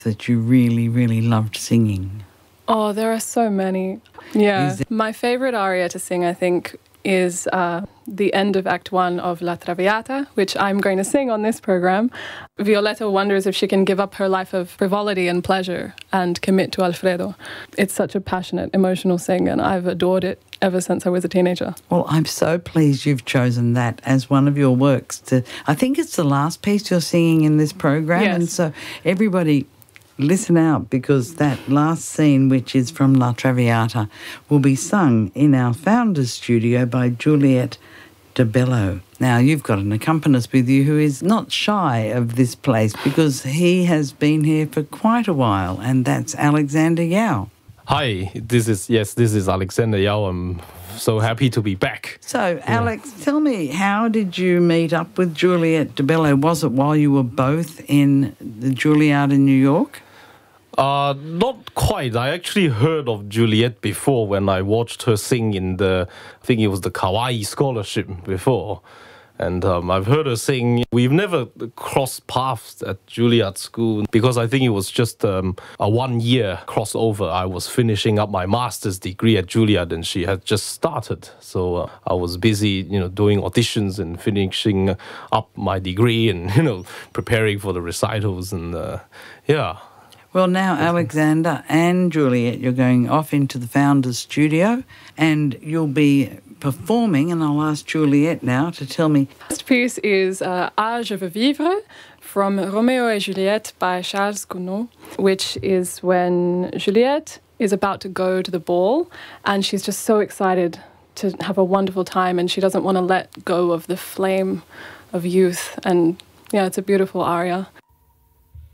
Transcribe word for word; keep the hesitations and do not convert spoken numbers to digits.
that you really, really loved singing? Oh, there are so many. Yeah. Is My favorite aria to sing, I think, is uh, the end of Act One of La Traviata, which I'm going to sing on this program. Violetta wonders if she can give up her life of frivolity and pleasure and commit to Alfredo. It's such a passionate, emotional sing, and I've adored it ever since I was a teenager. Well, I'm so pleased you've chosen that as one of your works. To, I think it's the last piece you're singing in this program, Yes. and so everybody listen out, because that last scene, which is from La Traviata, will be sung in our Founders Studio by Juliet de Bello. Now, you've got an accompanist with you who is not shy of this place, because he has been here for quite a while, and that's Alexander Yao. Hi, this is, yes, this is Alexander Yao. I'm so happy to be back. So, Alex, tell me, how did you meet up with Juliet de Bello? Was it while you were both in the Juilliard in New York? Uh, not quite. I actually heard of Juliet before when I watched her sing in the, I think it was the Kawaii Scholarship before. And um, I've heard her sing. We've never crossed paths at Juilliard School because I think it was just um, a one-year crossover. I was finishing up my master's degree at Juilliard and she had just started. So uh, I was busy, you know, doing auditions and finishing up my degree and, you know, preparing for the recitals and, uh, yeah. Well, now, Alexander and Juliet, you're going off into the Founders Studio and you'll be performing, and I'll ask Juliet now to tell me. The first piece is uh, Ah, je veux vivre from Roméo et Juliette by Charles Gounod, which is when Juliette is about to go to the ball and she's just so excited to have a wonderful time and she doesn't want to let go of the flame of youth. And yeah, it's a beautiful aria.